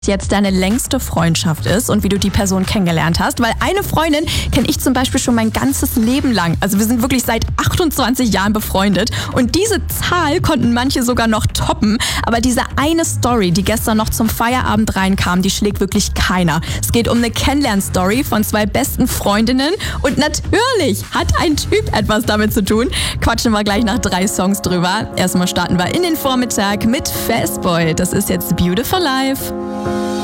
jetzt deine längste Freundschaft ist und wie du die Person kennengelernt hast. Weil eine Freundin kenne ich zum Beispiel schon mein ganzes Leben lang. Also wir sind wirklich seit 28 Jahren befreundet. Und diese Zahl konnten manche sogar noch toppen. Aber diese eine Story, die gestern noch zum Feierabend reinkam, die schlägt wirklich keiner. Es geht um eine Kennenlern-Story von 2 besten Freundinnen. Und natürlich hat ein Typ etwas damit zu tun. Quatschen wir gleich nach 3 Songs drüber. Erstmal starten wir in den Vormittag mit Fastboy. Das ist jetzt Beautiful Life.